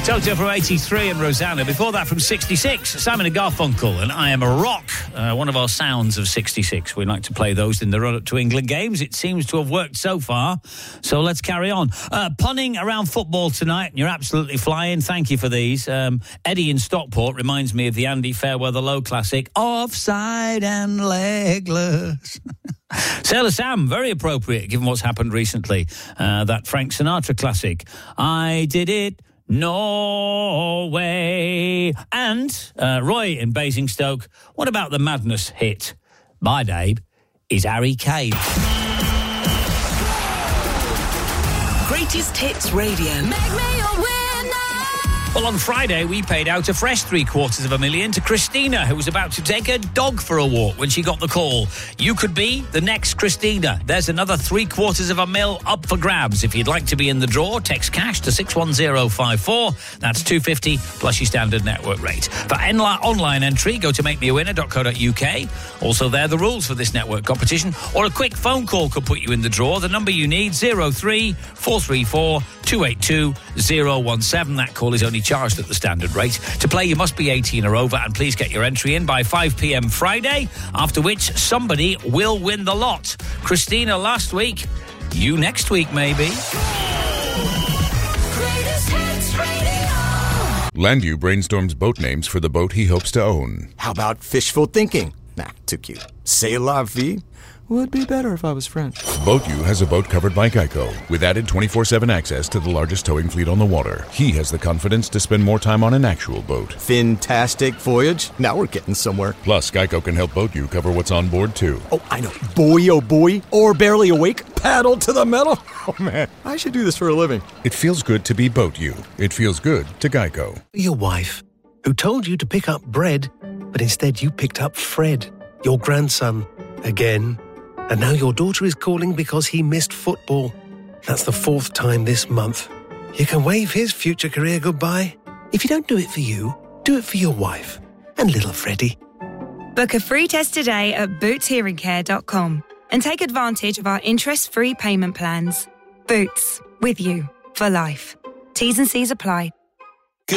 Toto from 83 and Rosanna. Before that from 66, Simon and Garfunkel and I Am a Rock, one of our sounds of 66. We like to play those in the run-up to England games. It seems to have worked so far, so let's carry on. Punning around football tonight, and you're absolutely flying. Thank you for these. Eddie in Stockport reminds me of the Andy Fairweather Low classic, Offside and Legless. Sailor Sam, very appropriate given what's happened recently. That Frank Sinatra classic, I Did It Norway. And Roy in Basingstoke, what about the Madness hit? My name is Harry Kane. Greatest Hits Radio. Make me a winner. Well, on Friday, we paid out a fresh $750,000 to Christina, who was about to take her dog for a walk when she got the call. You could be the next Christina. There's another $750,000 up for grabs. If you'd like to be in the draw, text cash to 61054. That's $250 plus your standard network rate. For online entry, go to makemeawinner.co.uk. Also, there are the rules for this network competition. Or a quick phone call could put you in the draw. The number you need, 03 434 282 017. That call is only charged at the standard rate. To play, you must be 18 or over, and please get your entry in by 5 p.m. Friday, after which somebody will win the lot. Christina last week, you next week, maybe. Landu brainstorms boat names for the boat he hopes to own. How about fishful thinking? Nah, too cute. C'est la vie would be better if I was French. BoatU has a boat covered by Geico, with added 24/7 access to the largest towing fleet on the water. He has the confidence to spend more time on an actual boat. Fantastic voyage. Now we're getting somewhere. Plus, Geico can help BoatU cover what's on board, too. Oh, I know. Boy, oh boy. Or barely awake. Paddle to the metal. Oh, man. I should do this for a living. It feels good to be BoatU. It feels good to Geico. Your wife, who told you to pick up bread, but instead you picked up Fred, your grandson, again. And now your daughter is calling because he missed football. That's the 4th time this month. You can wave his future career goodbye. If you don't do it for you, do it for your wife and little Freddie. Book a free test today at bootshearingcare.com and take advantage of our interest-free payment plans. Boots, with you for life. T's and C's apply.